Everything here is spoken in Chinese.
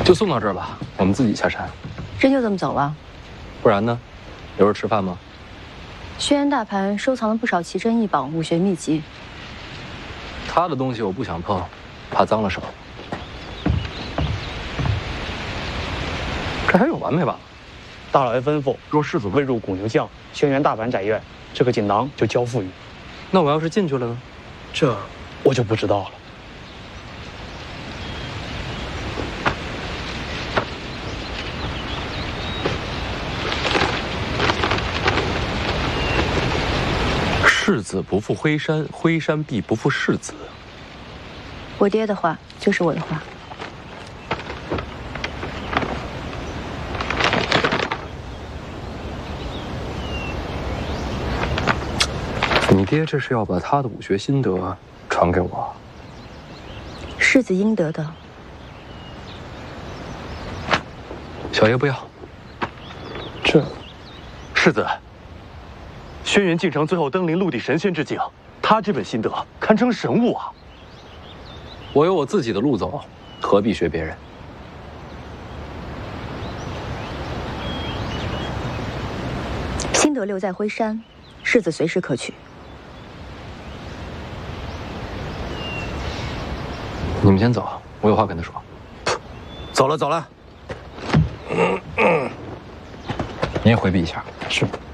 就送到这儿吧，我们自己下山。 真就这么走了？ 不然呢？留着吃饭吗？ 轩辕大盘收藏了不少奇珍异宝、武学秘籍。 他的东西我不想碰，怕脏了手。这还有完没完？ 大老爷吩咐，若世子未入古牛将轩辕大阪宅院，这个锦囊就交付于你。 那我要是进去了呢？ 这我就不知道了。 世子不负辉山，辉山必不负世子。 我爹的话就是我的话。 你爹这是要把他的武学心得传给我？ 世子应得的。 小爷不要。 这， 世子，轩辕敬城最后登临陆地神仙之境，他这本心得堪称神物啊！ 我有我自己的路走，何必学别人？ 心得留在辉山，世子随时可取。 你们先走，我有话跟他说。 走了走了。 你也回避一下。 是。